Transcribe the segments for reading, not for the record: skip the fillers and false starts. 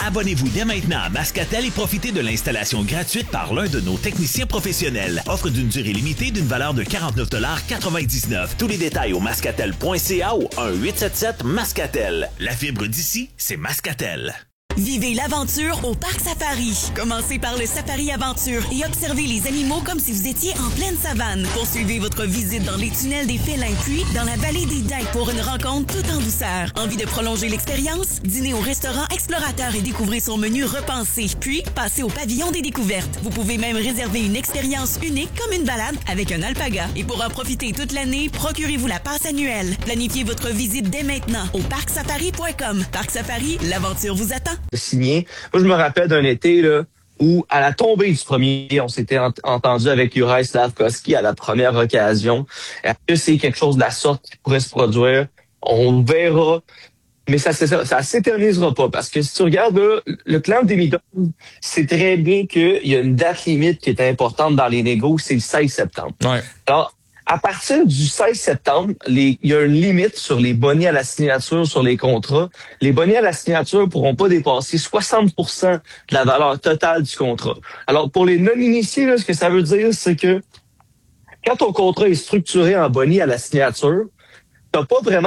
Abonnez-vous dès maintenant à Mascatel et profitez de l'installation gratuite par l'un de nos techniciens professionnels. Offre d'une durée limitée d'une valeur de 49,99 $. Tous les détails au mascatel.ca ou 1-877-Mascatel. La fibre d'ici, c'est Mascatel. Vivez l'aventure au Parc Safari. Commencez par le Safari Aventure et observez les animaux comme si vous étiez en pleine savane. Poursuivez votre visite dans les tunnels des félins, puis dans la vallée des Daims pour une rencontre tout en douceur. Envie de prolonger l'expérience? Dînez au restaurant Explorateur et découvrez son menu repensé. Puis, passez au pavillon des découvertes. Vous pouvez même réserver une expérience unique comme une balade avec un alpaga. Et pour en profiter toute l'année, procurez-vous la passe annuelle. Planifiez votre visite dès maintenant au parcsafari.com. Parc Safari, l'aventure vous attend. Signé. Moi, je me rappelle d'un été là, où, à la tombée du premier, on s'était entendu avec Juraj Slafkovský à la première occasion. Est-ce que c'est quelque chose de la sorte qui pourrait se produire? On verra. Mais ça s'éternisera pas. Parce que si tu regardes là, le clan Demidov, c'est très bien qu'il y a une date limite qui est importante dans les négos, c'est le 16 septembre. Ouais. Alors, à partir du 16 septembre, il y a une limite sur les bonnets à la signature sur les contrats. Les bonnets à la signature pourront pas dépasser 60% de la valeur totale du contrat. Alors, pour les non-initiés, là, ce que ça veut dire, c'est que quand ton contrat est structuré en bonnet à la signature, t'as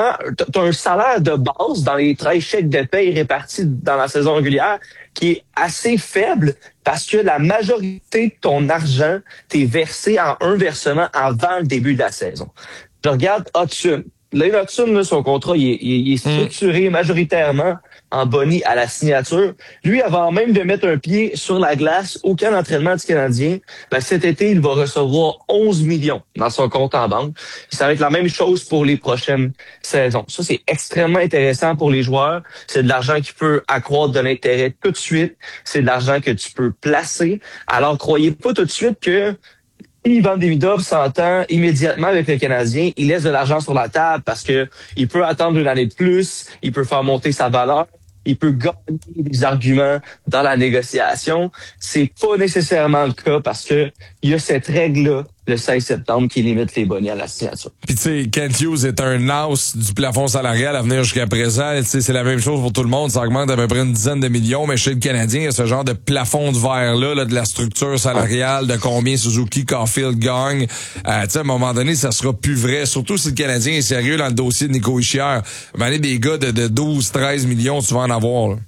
un salaire de base dans les 13 chèques de paye répartis dans la saison régulière qui est assez faible parce que la majorité de ton argent t'est versé en un versement avant le début de la saison. Je regarde Hudson. Lane Hudson, là, son contrat, il est structuré majoritairement en bonnie à la signature. Lui, avant même de mettre un pied sur la glace au camp d'entraînement du Canadien, cet été, il va recevoir 11 millions dans son compte en banque. Ça va être la même chose pour les prochaines saisons. Ça, c'est extrêmement intéressant pour les joueurs. C'est de l'argent qui peut accroître de l'intérêt tout de suite. C'est de l'argent que tu peux placer. Alors, croyez pas tout de suite que Ivan Demidov s'entend immédiatement avec le Canadien, il laisse de l'argent sur la table parce que il peut attendre une année de plus, il peut faire monter sa valeur, il peut gagner des arguments dans la négociation. C'est pas nécessairement le cas parce que il y a cette règle-là, le 16 septembre, qui limite les bonnets à la signature. Puis tu sais, Kent Hughes est un os du plafond salarial à venir jusqu'à présent. Tu sais, c'est la même chose pour tout le monde. Ça augmente d'à peu près une dizaine de millions. Mais chez le Canadien, il y a ce genre de plafond de verre-là, de la structure salariale, de combien Suzuki, Caulfield gagne. Tu sais, à un moment donné, ça sera plus vrai. Surtout si le Canadien est sérieux dans le dossier de Nico Hischier. Mais des gars de 12, 13 millions, tu vas en avoir. Là.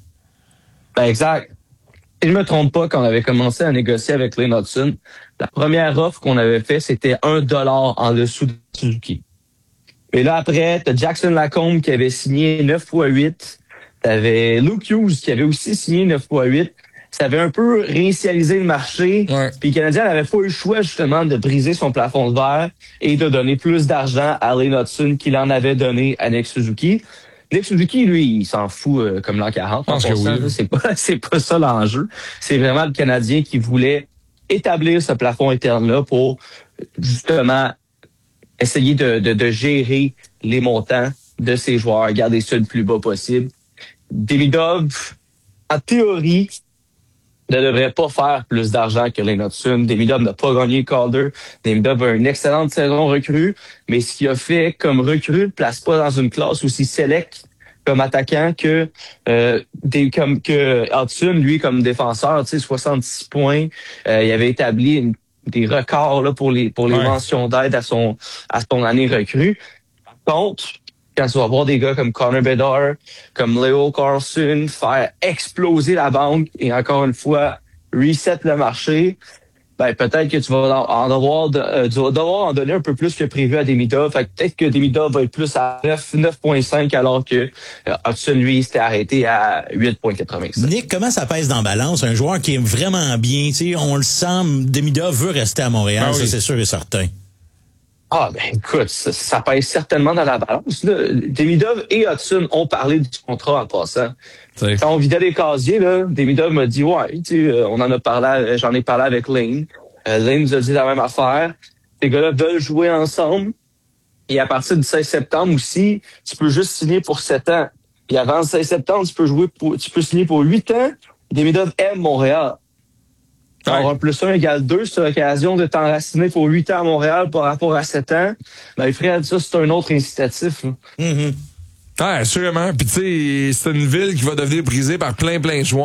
Exact. Si je me trompe pas, quand on avait commencé à négocier avec Lane Hudson, la première offre qu'on avait fait, c'était $1 en dessous de Suzuki. Et là, après, t'as Jackson Lacombe qui avait signé 9x8. T'avais Luke Hughes qui avait aussi signé 9x8. Ça avait un peu réinitialisé le marché. Ouais. Puis le Canadien n'avait pas eu le choix, justement, de briser son plafond de verre et de donner plus d'argent à Lane Hudson qu'il en avait donné à Nick Suzuki. Nick Suzuki, lui, il s'en fout comme l'an 40. Je pense que oui. C'est pas ça l'enjeu. C'est vraiment le Canadien qui voulait établir ce plafond interne-là pour, justement, essayer de gérer les montants de ses joueurs, garder ça le plus bas possible. Demidov, en théorie, ne devrait pas faire plus d'argent que Lane Hudson. Demidov n'a pas gagné le Calder. Demidov a une excellente saison recrue, mais ce qu'il a fait comme recrue ne place pas dans une classe aussi select comme attaquant que Hudson, lui, comme défenseur, tu sais, 66 points. Il avait établi des records là pour les mentions d'aide à son année recrue. Par contre, quand tu vas voir des gars comme Connor Bedard, comme Leo Carlson faire exploser la banque et encore une fois reset le marché, peut-être que tu vas devoir en donner un peu plus que prévu à Demidov. Fait que peut-être que Demidov va être plus à 9.5 alors que Hudson, lui, s'était arrêté à 8.85. Nick, comment ça pèse dans la balance? Un joueur qui est vraiment bien, tu sais, on le sent, Demidov veut rester à Montréal, ça c'est sûr et certain. Écoute, ça pèse certainement dans la balance. Là. Demidov et Hudson ont parlé du contrat en passant. T'sais. Quand on vidait les casiers, là, Demidov m'a dit j'en ai parlé avec Lane. Lane nous a dit la même affaire. Ces gars-là veulent jouer ensemble. Et à partir du 16 septembre aussi, tu peux juste signer pour 7 ans. Puis avant le 16 septembre, tu peux signer pour 8 ans. Demidov aime Montréal. Alors, 1 + 1 = 2, c'est l'occasion de t'enraciner pour 8 ans à Montréal par rapport à 7 ans. Fred, ça, c'est un autre incitatif. Assurément. Puis tu sais, c'est une ville qui va devenir brisée par plein de joueurs.